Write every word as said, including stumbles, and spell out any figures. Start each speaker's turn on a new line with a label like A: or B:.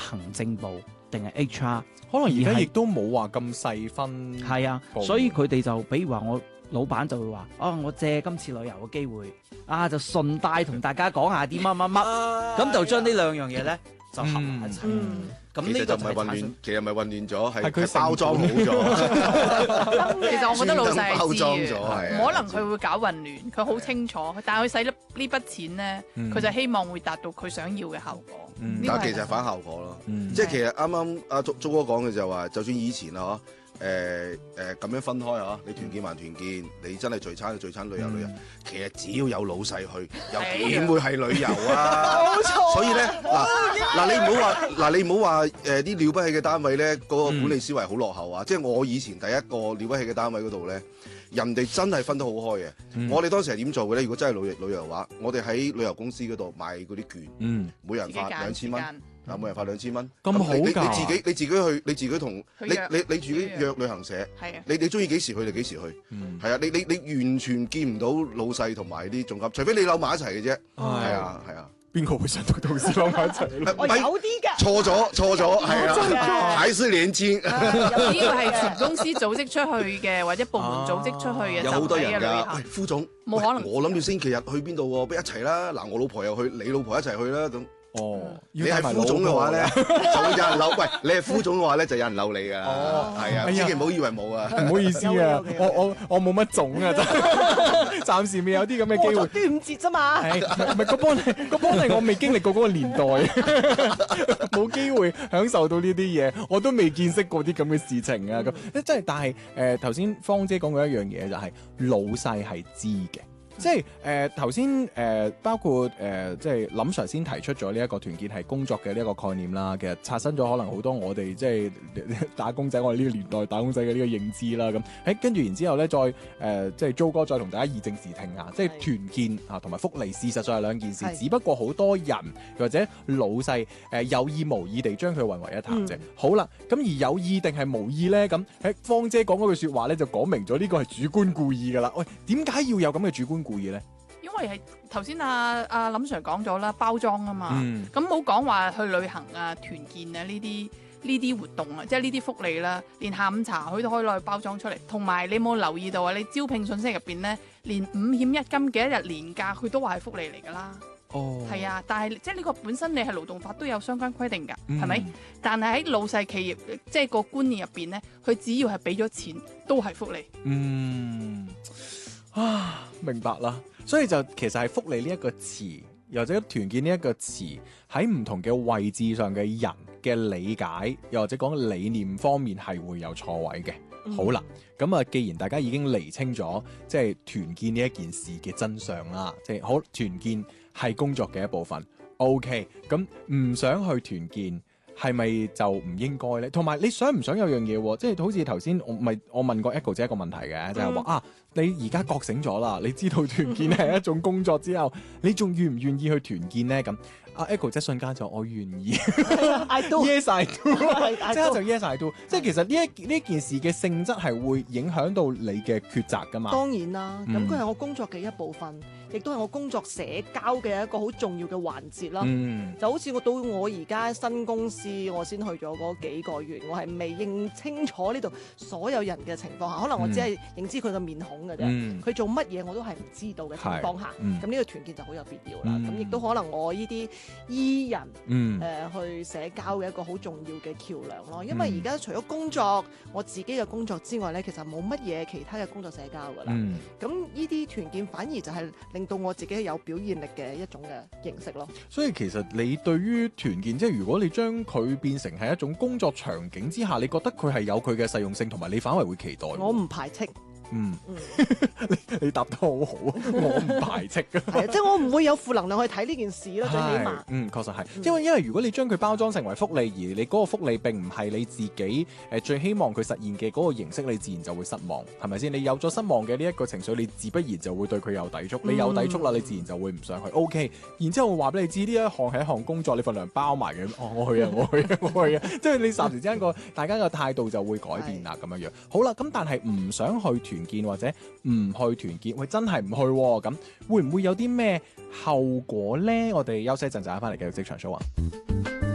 A: 行政部定係 H R，
B: 可能而家
A: 而係
B: 亦都冇話咁細分。
A: 係啊，
B: 部門
A: 所以佢哋就比如話我老闆就會話啊，我借今次旅遊嘅機會啊，就順帶同大家講下啲乜乜乜，咁就將呢兩樣嘢咧就合埋一齊。
C: 嗯，
A: 咁呢個
D: 其實就唔係
A: 係產生
D: 混亂，其實唔係混亂咗，係
B: 係佢
D: 係包裝好咗。
C: 其實我覺得老細係知
D: 包裝
C: 嘅，
D: 咗係啊
C: 可能佢會搞混亂，佢好清楚，但係佢使呢呢筆錢咧，
B: 嗯
C: 佢就希望會達到佢想要嘅效果。
B: 嗯
C: 呢個係
D: 但係其實係反效果咯。
B: 嗯
D: 即係其實啱啱阿鐘鐘哥講嘅就話，就算以前啊，誒誒咁樣分開啊，你團建還團建，你真係聚餐就聚餐，旅遊旅遊，其實只要有老細去，又點會係旅遊啊？冇錯。所以咧，嗱嗱你唔好話，嗱你唔好話誒啲了不起嘅單位咧，嗰個管理思維好落後啊！即係我以前第一個了不起嘅單位嗰度咧，人哋真係分得好開嘅。我哋當時係點做嘅咧？如果真係旅旅遊嘅話，我哋喺旅遊公司嗰度買嗰啲券，
B: 嗯，
D: 每人發兩千蚊。嗱，每人發兩千蚊，
B: 咁好
D: 你你
B: 㗎
D: 你自己你自己去，你自己同你
C: 去約
D: 你你自己
C: 去約
D: 約旅行社，
C: 係啊，
D: 你你中意幾時去就幾時去，
B: 嗯
D: 係啊，你你你完全見唔到老細同埋啲總監，除非你扭埋一齊嘅啫，係啊係啊，
B: 邊個會想同同事諗埋一齊咧？
D: 唔係
E: 有啲㗎，
D: 錯咗錯咗，係啊，還是年輕，
C: 呢個係全公司組織出去嘅，或者部門組織出去嘅
D: 有好多人
C: 集體嘅旅
D: 㗎。喂，
C: 行，
D: 副總，
C: 冇可能
D: 喂我諗住星期日去邊度喎？不如一齊啦，嗱，我老婆又去，你老婆一齊去啦咁。
B: 哦，
D: 你係副總嘅話咧，就會有人嬲。喂，你係副總嘅話咧，就有人嬲你㗎。哦，係啊，
B: 哎呀
D: 千祈唔好以為冇啊。
B: 唔好意思啊，我我我冇乜種啊，真係暫時未有啲咁嘅機會。
E: 過咗端午節啫嘛。
B: 係唔係嗰幫你嗰幫你我未經歷過嗰個年代，冇機會享受到呢啲嘢，我都未見識過啲咁嘅事情啊！咁真係，但係誒頭先芳姐講過一樣嘢，就係老細係知嘅。即係誒頭先誒包括誒、呃、即係林 Sir 先提出咗呢一個團建係工作嘅呢一個概念啦，其實刷新咗可能好多我哋即係打工仔我哋呢個年代打工仔嘅呢個認知啦。咁喺跟住然之後咧，再誒、呃、即係 Jo 哥再同大家議政視聽下，即係團建啊同埋福利事實上係兩件事，只不過好多人或者老細誒、呃、有意無意地將佢混為一談啫。嗯、好啦，咁而有意定係無意咧？咁喺芳姐講嗰句説話咧，就講明咗呢個係主觀故意㗎啦。喂，點解要有咁嘅主觀故意咧？
C: 因為係頭先阿阿林 Sir 講咗啦，包裝啊嘛，咁冇講話去旅行啊、團建啊呢啲呢啲活動啊，即係呢啲福利啦，連下午茶佢都可以攞去包裝出嚟。同埋你冇留意到啊？你招聘信息入邊咧，連五險一金幾多日年假，佢都話係福利嚟㗎啦。
B: 哦，
C: 係啊，但係即係呢個本身你係勞動法都有相關規定㗎，係咪、
B: 嗯？
C: 但係喺老細企業即係個觀念入邊咧，佢只要係俾咗錢，都係福利。
B: 嗯。啊，明白啦，所以就其實係福利呢一個詞，又或者團建呢一個詞喺唔同嘅位置上嘅人嘅理解，又或者講理念方面係會有錯位嘅。嗯、好啦，咁啊，既然大家已經釐清咗即係團建呢一件事嘅真相啦，即係好團建係工作嘅一部分。OK，咁唔想去團建，係咪就唔應該咧？同埋你想唔想有樣嘢？即係好似頭先我咪我問過 Echo 姐一個問題嘅，就係話啊，你而家覺醒咗啦，你知道團建係一種工作之後，你仲願唔願意去團建咧？咁阿 Echo 姐瞬間就我願意
E: ，I do，Yes
B: I do，即刻就 Yes I do。即係其實呢一呢件事嘅性質係會影響到你嘅抉擇噶嘛？
E: 當然啦，咁佢係我工作嘅一部分，亦都係我工作社交嘅一個好重要嘅環節啦。
B: 嗯、
E: 就好似我到我而家新公司，我先去咗嗰幾個月，我係未認清楚呢度所有人嘅情況下，可能我只係認知佢個面孔嘅啫。佢、嗯、做乜嘢我都係唔知道嘅情況下，咁呢、嗯、個團建就好有必要啦。咁亦都可能我呢啲依人誒、嗯呃、去社交嘅一個好重要嘅橋梁咯。因為而家除咗工作，我自己嘅工作之外咧，其實冇乜嘢其他嘅工作社交噶啦。咁呢啲團建反而就係令到我自己有表現力嘅一種嘅形式咯。
B: 所以其實你對於團建，即係如果你將佢變成係一種工作場景之下，你覺得佢係有佢嘅實用性，同埋你反為會期待。
E: 我唔排斥。
B: 嗯，你你答得好好，我唔排斥嘅，
E: 係即係我唔會有負能量去睇呢件事咯，最起碼。
B: 嗯，確實係，因為因為如果你將佢包裝成為福利，而你嗰個福利並唔係你自己誒最希望佢實現嘅嗰個形式，你自然就會失望，係咪先？你有咗失望嘅呢一個情緒，你自不然就會對佢有抵觸，你有抵觸啦，你自然就會唔想去。O K，然之後我話俾你知，呢一項係一項工作，你份糧包埋嘅，哦，我去啊，我去啊，我去啊，即係你霎時之間個大家嘅態度就會改變啦，咁樣樣。好啦，咁但係唔想去團建或者唔去團建，喂，真係唔去咁、啊，會唔會有啲咩後果咧？我哋休息一陣，陣間翻嚟繼續職場 show 啊！